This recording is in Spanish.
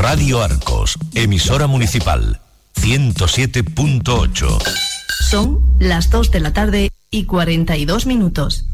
Radio Arcos, emisora municipal, 107.8. Son las 2 de la tarde y 42 minutos.